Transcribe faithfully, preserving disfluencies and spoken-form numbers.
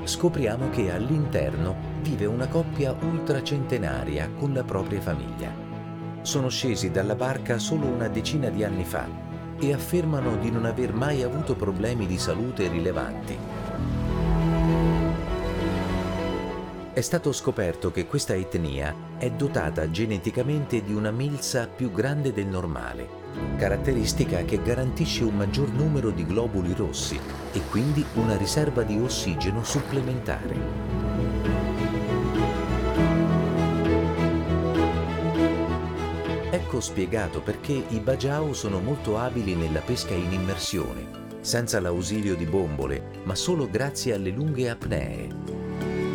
Scopriamo che all'interno vive una coppia ultracentenaria con la propria famiglia. Sono scesi dalla barca solo una decina di anni fa e affermano di non aver mai avuto problemi di salute rilevanti. È stato scoperto che questa etnia è dotata geneticamente di una milza più grande del normale, caratteristica che garantisce un maggior numero di globuli rossi e quindi una riserva di ossigeno supplementare. Ecco spiegato perché i Bajau sono molto abili nella pesca in immersione, senza l'ausilio di bombole, ma solo grazie alle lunghe apnee.